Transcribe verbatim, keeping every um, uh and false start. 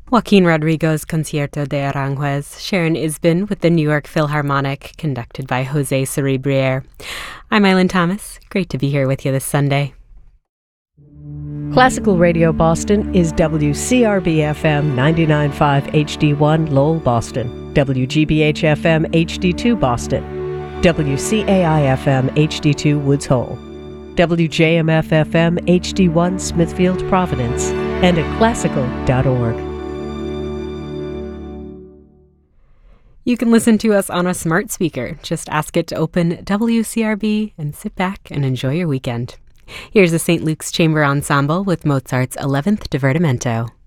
Joaquin Rodrigo's Concierto de Aranjuez, Sharon Isbin with the New York Philharmonic, conducted by Jose Cerebriere. I'm Eileen Thomas. Great to be here with you this Sunday. Classical Radio Boston is W C R B F M ninety-nine point five H D one Lowell, Boston, W G B H F M H D two Boston, W C A I F M H D two Woods Hole, W J M F F M H D one Smithfield, Providence, and at classical dot org. You can listen to us on a smart speaker. Just ask it to open W C R B and sit back and enjoy your weekend. Here's the Saint Luke's Chamber Ensemble with Mozart's eleventh Divertimento.